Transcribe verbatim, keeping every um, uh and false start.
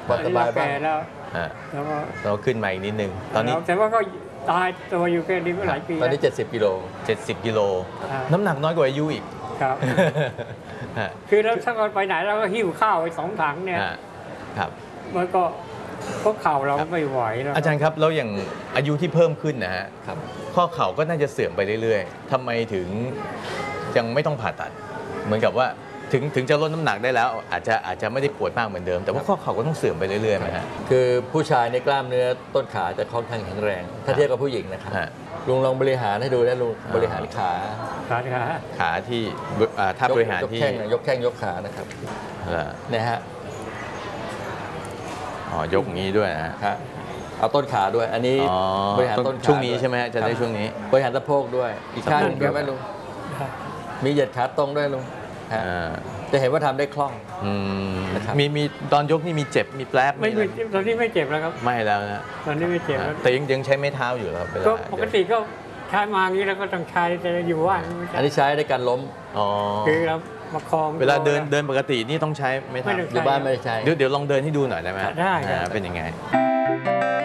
ความสบายบ้างแล้วแล้วก็เราขึ้นมาอีกนิดนึงตอนนี้แต่ว่าก็ตายตัวอยู่แค่นี้ก็หลายปีตอนนี้เจ็ดสิบกิโลเจ็ดสิบกิโลน้ำหนักน้อยกว่าอายุอีกครับคือแล้วถ้าเราไปไหนเราก็หิ้วข้าวไปสองถังเนี่ยครับมันก็ข้อเข่าเราไม่ไหวแล้วอาจารย์ครับแล้วอย่างอายุที่เพิ่มขึ้นนะฮะข้อเข่าก็น่าจะเสื่อมไปเรื่อยๆทำไมถึงยังไม่ต้องผ่าตัดเหมือนกับว่าถึงถึงจะลดน้ำหนักได้แล้วอาจจะอาจจะไม่ได้ปวดมากเหมือนเดิมแต่ว่าข้อเข่าก็ต้องเสื่อมไปเรื่อยๆไหมฮะคือผู้ชายในกล้ามเนื้อต้นขาจะค่อนข้างแข็งแรงถ้าเทียบกับผู้หญิงนะครับลุงลองบริหารให้ดูนะลุงบริหารขาขาขาขาที่ท่าบริหารที่ยกแข้งยกแข้งยกขานะครับเนี่ยฮะอ๋อยกงี้ด้วยนะฮะเอาต้นขาด้วยอันนี้บริหารต้นขาช่วงนี้ใช่ไหมจะได้ช่วงนี้บริหารสะโพกด้วยอีกข้างนึงด้วยไหมลุงมีเหยียดขาตรงด้วยลุงจะเห็นว่าทำได้คล่องมีมีตอนยกนี่มีเจ็บมีแผลไม่ตอนนี้ไม่เจ็บแล้วครับไม่แล้วนะตอนนี้ไม่เจ็บแล้วแต่ยังยังใช้ไม้เท้าอยู่ครับก็ปกติก็ใช้มางี้แล้วก็ต้องใช้จะอยู่ว่างอันนี้ใช้ในการล้มคือเราประคองเวลาเดินเดินปกตินี่ต้องใช้ไม้เท้าอยู่บ้านไม่ใช้เดี๋ยวเดี๋ยวลองเดินให้ดูหน่อยได้ไหมได้เป็นยังไง